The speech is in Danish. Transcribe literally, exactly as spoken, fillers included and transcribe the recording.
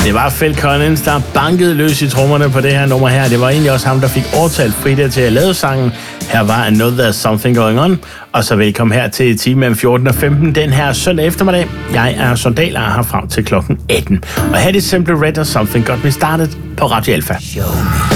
Det var Phil Collins, der bankede løs i trommerne på det her nummer her. Det var egentlig også ham, der fik overtalt Frida til at lave sangen. Her var I Know There's Something Going On. Og så velkommen her til time mellem fjorten og femten den her søndag eftermiddag. Jeg er Sondal og er her frem til klokken atten. Og her er det Simply Red og Something Got Me Started på Radio Alpha.